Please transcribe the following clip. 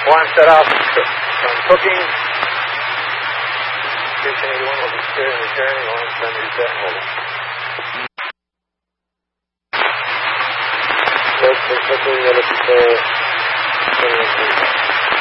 One set off from cooking. Station 81 will be steering the journey. Launch time reset. Hold it. Let's quickly let it